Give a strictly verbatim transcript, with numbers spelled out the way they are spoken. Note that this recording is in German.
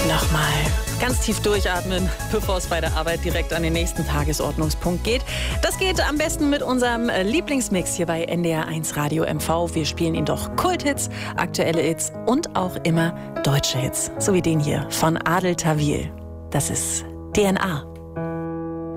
Nochmal ganz tief durchatmen, bevor es bei der Arbeit direkt an den nächsten Tagesordnungspunkt geht. Das geht am besten mit unserem Lieblingsmix hier bei N D R eins Radio M V. Wir spielen ihn doch Kulthits, aktuelle Hits und auch immer deutsche Hits. So wie den hier von Adel Tawil. Das ist D N A.